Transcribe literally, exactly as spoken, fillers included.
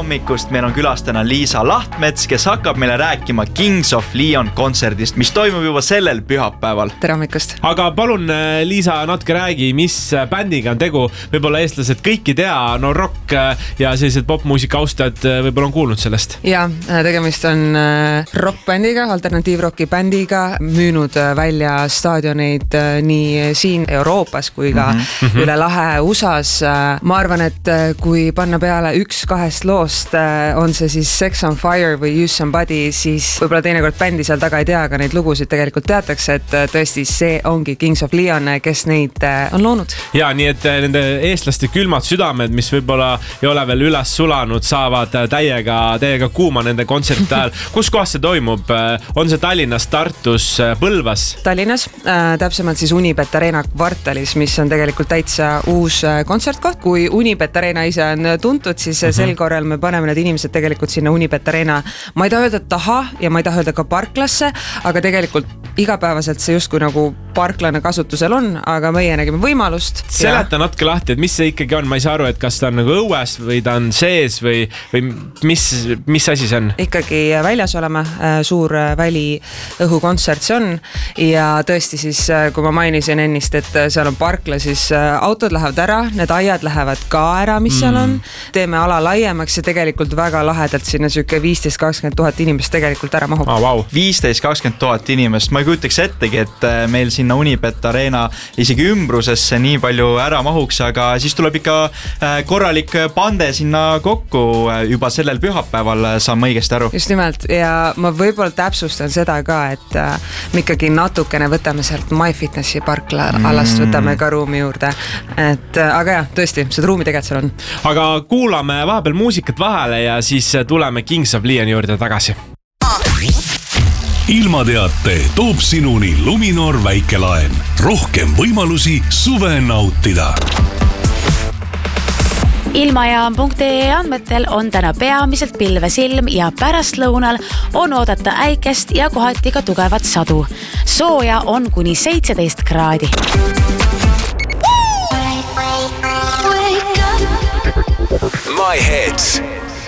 hommikust, meil on külastana Liisa Lahtmets, kes hakkab meile rääkima Kings of Leon kontserdist, mis toimub juba sellel pühapäeval. Tere hommikust. Aga palun, Liisa, natuke räägi, mis bändiga on tegu. Võib-olla eestlased kõiki tea, no rock ja sellised popmuusika austajad võib-olla on kuulnud sellest. Ja, tegemist on rockbändiga, alternatiivrocki bändiga, müünud välja staadioneid nii siin Euroopas kui ka mm-hmm. üle lahe U S As. Ma arvan, et kui panna peale üks kahest loost, on see siis Sex on Fire või Use Somebody, siis võib-olla teinekord bändi seal taga ei tea, aga neid lugusid tegelikult teatakse, et tõesti see ongi Kings of Leon, kes neid on loonud. Ja nii, et nende eestlaste külmad südamed, mis võib-olla ei ole veel üles sulanud, saavad täiega, täiega kuuma nende kontserte ajal. Kus kohas see toimub? On see Tallinnas, Tartus, Põlvas? Tallinnas, äh, täpsemalt siis Unibet Arena kvartalis, mis on tegelikult täitsa uus kontsertkoht. Kui Unibet Arena ise on tuntud, siis mm-hmm. sel korral me paneme need inimesed tegelikult sinna Unibet Arena. Ma ei taha öelda taha ja ma ei taha öelda ka parklasse, aga tegelikult igapäevaselt see justkui nagu parklane kasutusel on, aga meie nägime võimalust. Seleta ja... natuke lahti, et mis see ikkagi on? Ma ei saa aru, et kas ta on nagu õues või ta on sees või, või mis, mis asi see on? Ikkagi väljas oleme, suur väli õhukontsert see on ja tõesti siis, kui ma mainisin ennist, et seal on parkla, siis autod lähevad ära, need aiad lähevad ka ära, mis mm. seal on. Teeme ala laiemaks ja tegelikult väga lahedalt sinna süke viisteist kakskümmend tuhat inimest tegelikult ära mahub. Oh, wow. viisteist kakskümmend tuhat inimest, ma ei kujutaks ettegi, et meil sinna Unibet Arena isegi ümbrusesse nii palju ära mahuks, aga siis tuleb ikka korralik pande sinna kokku juba sellel pühapäeval, saan ma õigesti aru. Just nimelt, ja ma võib-olla täpsustan seda ka, et me ikkagi natukene võtame sealt MyFitnessi parkla alast, võtame ka ruumi juurde, et aga jah, tõesti, seda ruumi tegelikult seal on. Aga kuulame vahepeal muusikat vahele ja siis tuleme Kings of Leon juurde tagasi. Ilmateate toob sinuni Luminor väikelaen. Rohkem võimalusi suve nautida. Ilmajaam punkt ee andmetel on täna peamiselt pilvesilm ja pärastlõunal on oodata äikest ja kohati ka tugevat sadu. Sooja on kuni seitseteist kraadi. My Hits.